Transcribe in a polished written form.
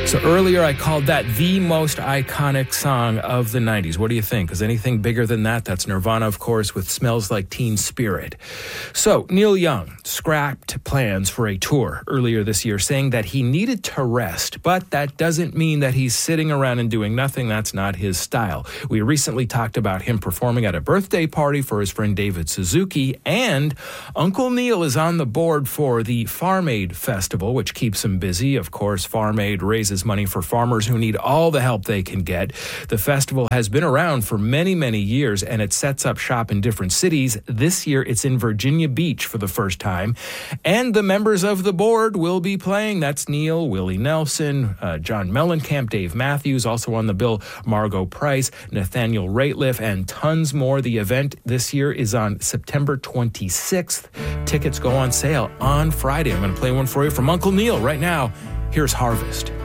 So earlier I called that the most iconic song of the 90s. What do you think? Is anything bigger than that? That's Nirvana, of course, with Smells Like Teen Spirit. So Neil Young scrapped plans for a tour earlier this year, saying that he needed to rest, but that doesn't mean that he's sitting around and doing nothing. That's not his style. We recently talked about him performing at a birthday party for his friend David Suzuki, and Uncle Neil is on the board for the Farm Aid Festival, which keeps him busy. Of course, Farm Aid raises money for farmers who need all the help they can get. The festival has been around for many, many years, and it sets up shop in different cities. This year, it's in Virginia Beach for the first time, and the members of the board will be playing. That's Neil, Willie Nelson, John Mellencamp, Dave Matthews, also on the bill, Margot Price, Nathaniel Rateliff, and tons more. The event this year is on September 26th. Tickets go on sale on Friday. I'm going to play one for you from Uncle Neil right now. Here's Harvest.